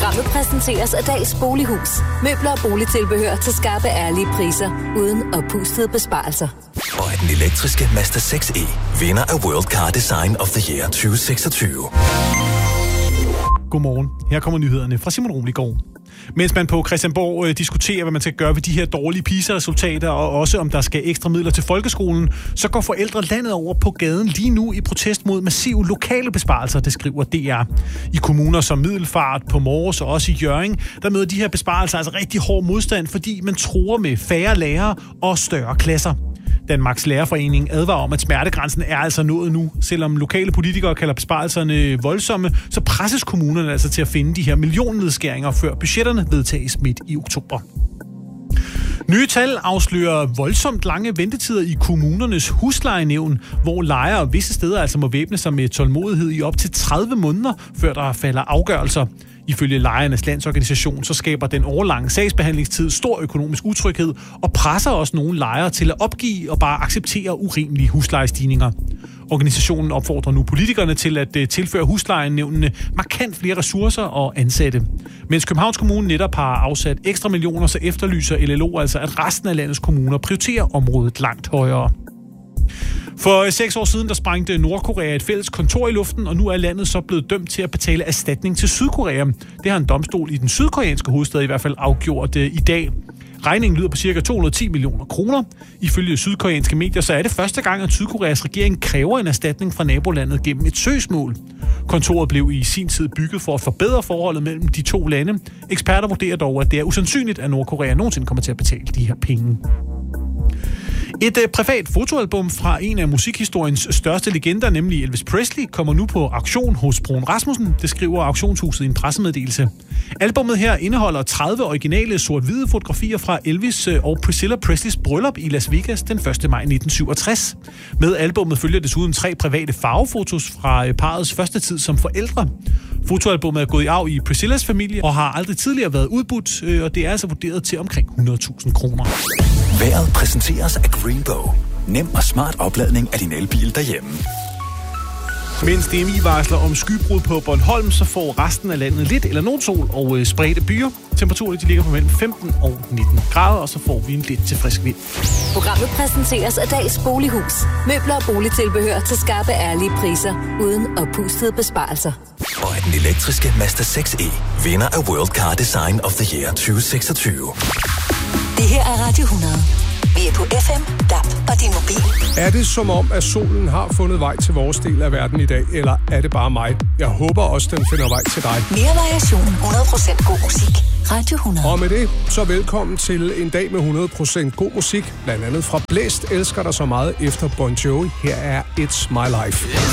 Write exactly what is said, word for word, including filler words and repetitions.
Programmet præsenteres af Dags Bolighus. Møbler og boligtilbehør til skarpe, ærlige priser, uden oppustede besparelser. Og at den elektriske Mazda seks E vinder af World Car Design of the Year tyve seksogtyve. Godmorgen. Her kommer nyhederne fra Simon Romligård. Mens man på Christiansborg øh, diskuterer, hvad man skal gøre ved de her dårlige PISA-resultater, og også om der skal ekstra midler til folkeskolen, så går forældre landet over på gaden lige nu i protest mod massive lokale besparelser, det skriver D R. I kommuner som Middelfart, på Mors og også i Hjørring, der møder de her besparelser altså rigtig hård modstand, fordi man truer med færre lærere og større klasser. Danmarks Lærerforening advarer om, at smertegrænsen er altså nået nu. Selvom lokale politikere kalder besparelserne voldsomme, så presses kommunerne altså til at finde de her millionnedskæringer, før budgetterne vedtages midt i oktober. Nye tal afslører voldsomt lange ventetider i kommunernes huslejenævn, hvor lejere visse steder altså må væbne sig med tålmodighed i op til tredive måneder, før der falder afgørelser. Ifølge Lejernes Landsorganisation så skaber den årelange sagsbehandlingstid stor økonomisk utryghed og presser også nogle lejere til at opgive og bare acceptere urimelige huslejestigninger. Organisationen opfordrer nu politikerne til at tilføre huslejenævnene markant flere ressourcer og ansatte. Mens Københavns Kommune netop har afsat ekstra millioner, så efterlyser L L O altså, at resten af landets kommuner prioriterer området langt højere. For seks år siden, der sprængte Nordkorea et fælles kontor i luften, og nu er landet så blevet dømt til at betale erstatning til Sydkorea. Det har en domstol i den sydkoreanske hovedstad i hvert fald afgjort uh, i dag. Regningen lyder på ca. to hundrede og ti millioner kroner. Ifølge sydkoreanske medier, så er det første gang, at Sydkoreas regering kræver en erstatning fra nabolandet gennem et søgsmål. Kontoret blev i sin tid bygget for at forbedre forholdet mellem de to lande. Eksperter vurderer dog, at det er usandsynligt, at Nordkorea nogensinde kommer til at betale de her penge. Et uh, privat fotoalbum fra en af musikhistoriens største legender, nemlig Elvis Presley, kommer nu på auktion hos Bruun Rasmussen. Det skriver auktionshuset i en pressemeddelelse. Albummet her indeholder tredive originale sort-hvide fotografier fra Elvis og Priscilla Presleys bryllup i Las Vegas den første maj nitten syvogtres. Med albummet følger desuden tre private farvefotos fra parrets første tid som forældre. Fotoalbummet er gået i arv i Priscillas familie og har aldrig tidligere været udbudt, og det er altså vurderet til omkring hundrede tusind kroner. Vejret præsenteres af Greenbow. Nem og smart opladning af din elbil derhjemme. Mens D M I varsler om skybrud på Bornholm, så får resten af landet lidt eller nogen sol og øh, spredte byer. Temperaturen de ligger på mellem femten og nitten grader, og så får vi en lidt til frisk vind. Programmet præsenteres af Dags Bolighus. Møbler og boligtilbehør til skarpe, ærlige priser, uden oppustede besparelser. Og at den elektriske Mazda seks E vinder af World Car Design of the Year tyve seksogtyve. Det her er Radio hundrede. Vi er på F M, D A B og din mobil. Er det som om, at solen har fundet vej til vores del af verden i dag, eller er det bare mig? Jeg håber også, den finder vej til dig. Mere variation, hundrede procent god musik. Radio hundrede. Og med det, så velkommen til en dag med hundrede procent god musik. Blandt andet fra Blæst elsker dig så meget efter Bon Jovi. Her er It's My Life.